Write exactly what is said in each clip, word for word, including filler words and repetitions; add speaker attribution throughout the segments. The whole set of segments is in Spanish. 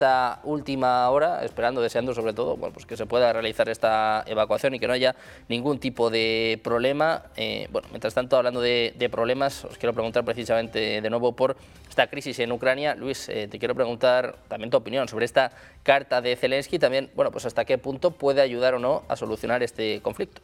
Speaker 1: esta última hora, esperando, deseando sobre todo, bueno, pues que se pueda realizar esta evacuación y que no haya ningún tipo de problema. Eh, bueno, mientras tanto, hablando de, de problemas, os quiero preguntar precisamente de nuevo por esta crisis en Ucrania. Luis, eh, te quiero preguntar también tu opinión sobre esta carta de Zelensky, también, bueno, pues hasta qué punto puede ayudar o no a solucionar este conflicto.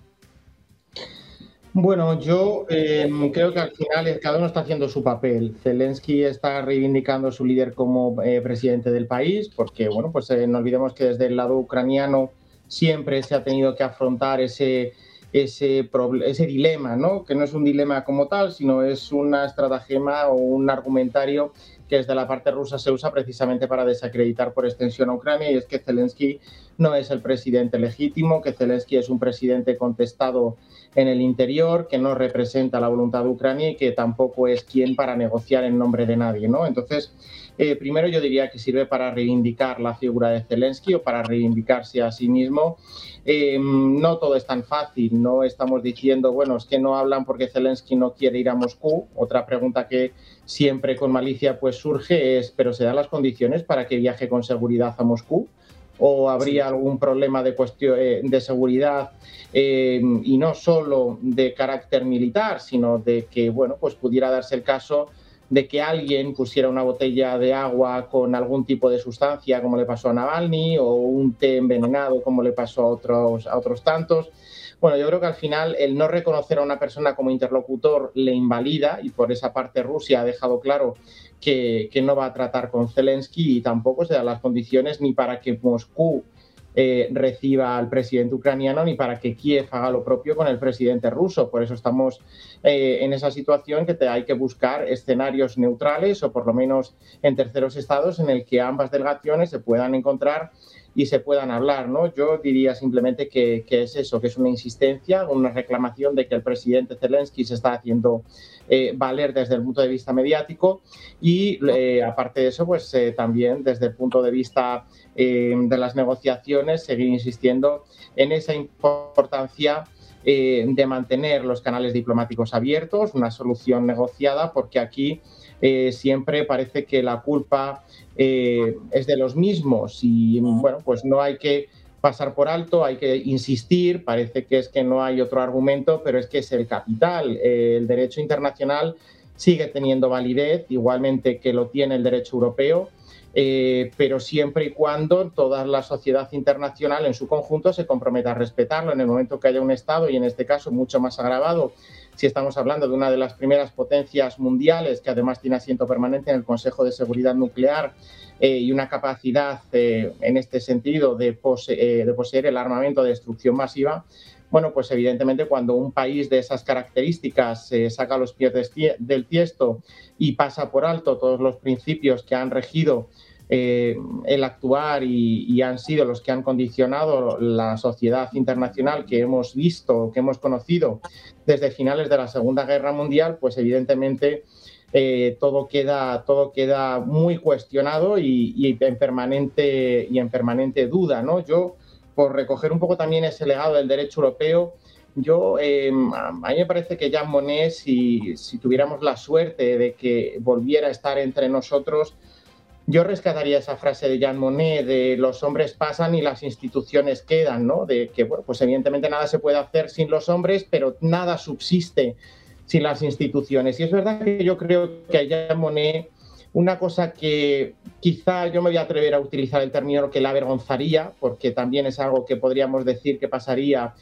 Speaker 2: Bueno, yo eh, creo que al final cada uno está haciendo su papel. Zelensky está reivindicando a su líder como eh, presidente del país, porque, bueno, pues eh, no olvidemos que desde el lado ucraniano siempre se ha tenido que afrontar ese, ese, ese dilema, ¿no? Que no es un dilema como tal, sino es una estratagema o un argumentario que desde la parte rusa se usa precisamente para desacreditar por extensión a Ucrania, y es que Zelensky no es el presidente legítimo, que Zelensky es un presidente contestado en el interior, que no representa la voluntad de Ucrania y que tampoco es quien para negociar en nombre de nadie, ¿no? Entonces, eh, primero yo diría que sirve para reivindicar la figura de Zelensky o para reivindicarse a sí mismo. Eh, no todo es tan fácil, no estamos diciendo, bueno, es que no hablan porque Zelensky no quiere ir a Moscú. Otra pregunta que siempre con malicia pues surge es, ¿pero se dan las condiciones para que viaje con seguridad a Moscú? ¿O habría sí. algún problema de, cuestión, eh, de seguridad eh, y no solo de carácter militar, sino de que, bueno, pues pudiera darse el caso de que alguien pusiera una botella de agua con algún tipo de sustancia, como le pasó a Navalny, o un té envenenado, como le pasó a otros, a otros tantos? Bueno, yo creo que al final el no reconocer a una persona como interlocutor le invalida, y por esa parte Rusia ha dejado claro que, que no va a tratar con Zelensky, y tampoco se dan las condiciones ni para que Moscú eh, reciba al presidente ucraniano ni para que Kiev haga lo propio con el presidente ruso. Por eso estamos eh, en esa situación que te, hay que buscar escenarios neutrales o por lo menos en terceros estados en el que ambas delegaciones se puedan encontrar y se puedan hablar, ¿no? Yo diría simplemente que, que es eso, que es una insistencia, una reclamación de que el presidente Zelensky se está haciendo eh, valer desde el punto de vista mediático y, eh, aparte de eso, pues eh, también desde el punto de vista eh, de las negociaciones, seguir insistiendo en esa importancia eh, de mantener los canales diplomáticos abiertos, una solución negociada, porque aquí eh, siempre parece que la culpa Eh, es de los mismos y, bueno, pues no hay que pasar por alto, hay que insistir. Parece que es que no hay otro argumento, pero es que es el capital. Eh, el derecho internacional sigue teniendo validez, igualmente que lo tiene el derecho europeo, eh, pero siempre y cuando toda la sociedad internacional en su conjunto se comprometa a respetarlo. En el momento que haya un Estado, y en este caso mucho más agravado, si estamos hablando de una de las primeras potencias mundiales, que además tiene asiento permanente en el Consejo de Seguridad Nuclear eh, y una capacidad eh, en este sentido de, pose eh, de poseer el armamento de destrucción masiva, bueno, pues evidentemente cuando un país de esas características eh, saca los pies del tiesto y pasa por alto todos los principios que han regido Eh, el actuar y, y han sido los que han condicionado la sociedad internacional que hemos visto, que hemos conocido desde finales de la Segunda Guerra Mundial, pues evidentemente eh, todo, queda, todo queda muy cuestionado y, y, en permanente, y en permanente duda, ¿no? Yo, por recoger un poco también ese legado del derecho europeo, yo, eh, a mí me parece que Jean Monnet, si, si tuviéramos la suerte de que volviera a estar entre nosotros, yo rescataría esa frase de Jean Monnet de los hombres pasan y las instituciones quedan, ¿no? De que, bueno, pues evidentemente nada se puede hacer sin los hombres, pero nada subsiste sin las instituciones. Y es verdad que yo creo que a Jean Monnet una cosa que quizá yo me voy a atrever a utilizar el término que la avergonzaría, porque también es algo que podríamos decir que pasaría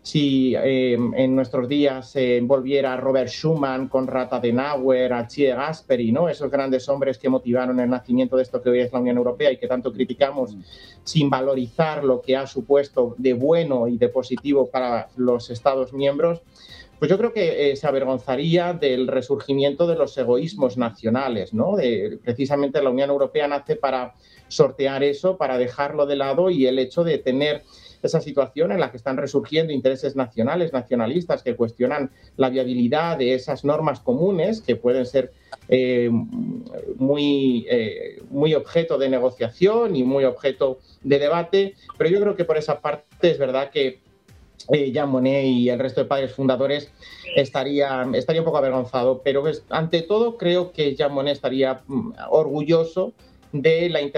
Speaker 2: si eh, en nuestros días eh, volviera Robert Schuman, Konrad Adenauer, Alcide Gasperi, ¿no? Esos grandes hombres que motivaron el nacimiento de esto que hoy es la Unión Europea y que tanto criticamos, sin valorizar lo que ha supuesto de bueno y de positivo para los Estados miembros. Pues yo creo que eh, se avergonzaría del resurgimiento de los egoísmos nacionales, ¿no? De, precisamente la Unión Europea nace para sortear eso, para dejarlo de lado, y el hecho de tener esa situación en la que están resurgiendo intereses nacionales, nacionalistas, que cuestionan la viabilidad de esas normas comunes que pueden ser eh, muy, eh, muy objeto de negociación y muy objeto de debate. Pero yo creo que por esa parte es verdad que eh, Jean Monnet y el resto de padres fundadores estaría, estaría un poco avergonzado, pero pues, ante todo creo que Jean Monnet estaría mm, orgulloso de la